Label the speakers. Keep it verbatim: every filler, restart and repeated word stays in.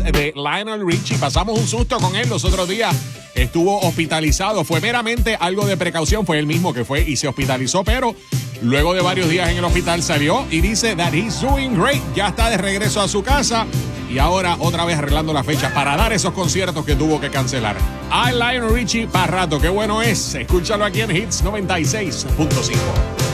Speaker 1: de Lionel Richie. Pasamos un susto con él los otros días. Estuvo hospitalizado. Fue meramente algo de precaución. Fue él mismo que fue y se hospitalizó, pero luego de varios días en el hospital salió y dice that he's doing great. Ya está de regreso a su casa y ahora otra vez arreglando las fechas para dar esos conciertos que tuvo que cancelar. Ay, Lionel Richie, para rato. Qué bueno es. Escúchalo aquí en Hits noventa y seis punto cinco.